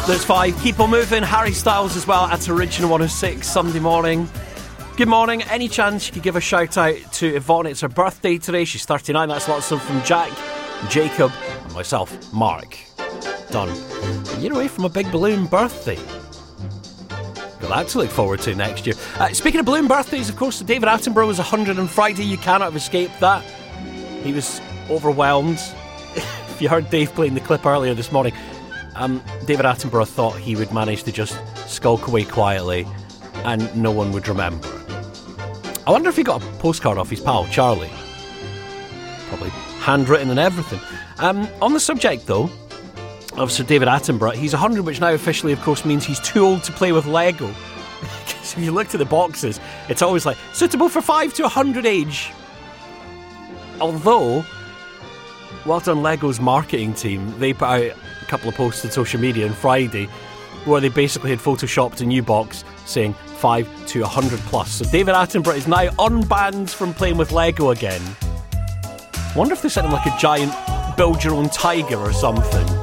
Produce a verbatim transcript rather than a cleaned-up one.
There's five. Keep on moving. Harry Styles as well at Original one oh six Sunday morning. Good morning. Any chance you could give a shout out to Yvonne? It's her birthday today. She's thirty-nine. That's lots of from Jack, Jacob, and myself, Mark. Done. A year away from a big balloon birthday. Got that to look forward to next year. Uh, speaking of balloon birthdays, of course, David Attenborough was one hundred on Friday. You cannot have escaped that. He was overwhelmed. If you heard Dave playing the clip earlier this morning, um, David Attenborough thought he would manage to just skulk away quietly and no one would remember. I wonder if he got a postcard off his pal, Charlie. Probably handwritten and everything. Um, on the subject, though, of Sir David Attenborough, he's one hundred, which now officially, of course, means he's too old to play with Lego. Because if you look at the boxes, it's always like, suitable for five to one hundred age. Although, well done Lego's marketing team, they put out a couple of posts on social media on Friday where they basically had photoshopped a new box saying five to one hundred plus. So David Attenborough is now unbanned from playing with Lego again. Wonder if they sent him like a giant build-your-own tiger or something.